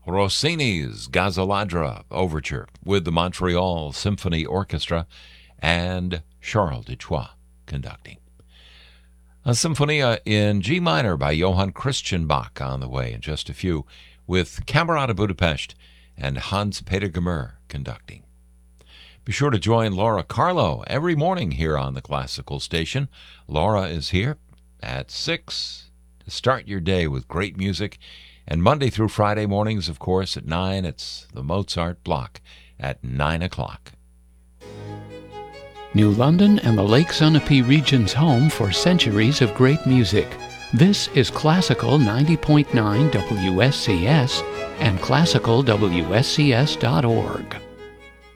Rossini's Gazzaladra Overture with the Montreal Symphony Orchestra and Charles Duchois conducting. A Symphonia in G minor by Johann Christian Bach on the way in just a few, with Camerata Budapest and Hans-Peter Gmür conducting. Be sure to join Laura Carlo every morning here on the Classical Station. Laura is here at 6 to start your day with great music. And Monday through Friday mornings, of course, at 9, it's the Mozart Block at 9 o'clock. New London and the Lake Sunapee region's home for centuries of great music. This is Classical 90.9 WSCS and classicalwscs.org.